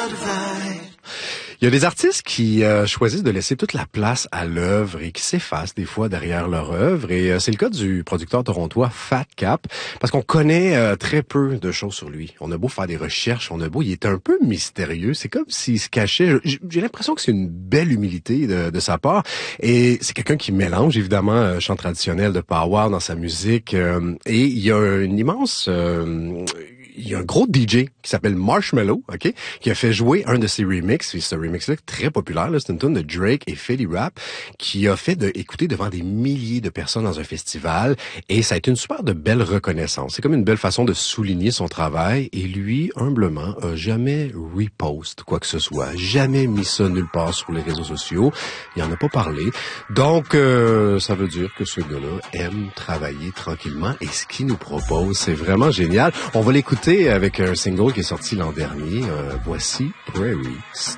Il y a des artistes qui choisissent de laisser toute la place à l'œuvre et qui s'effacent des fois derrière leur œuvre. Et c'est le cas du producteur torontois Fat Cap, parce qu'on connaît très peu de choses sur lui. On a beau faire des recherches, il est un peu mystérieux. C'est comme s'il se cachait. J'ai l'impression que c'est une belle humilité de sa part. Et c'est quelqu'un qui mélange évidemment chant traditionnel de power dans sa musique. Et il y a une immense... il y a un gros DJ qui s'appelle Marshmello, OK, qui a fait jouer un de ses remixes. Et ce remix-là est très populaire, là. C'est une tune de Drake et Fetty Wap qui a fait écouter devant des milliers de personnes dans un festival. Et ça a été une super de belle reconnaissance. C'est comme une belle façon de souligner son travail. Et lui, humblement, a jamais repost quoi que ce soit. Jamais mis ça nulle part sur les réseaux sociaux. Il en a pas parlé. Donc, ça veut dire que ce gars-là aime travailler tranquillement. Et ce qu'il nous propose, c'est vraiment génial. On va l'écouter avec un single qui est sorti l'an dernier. Voici Prairie.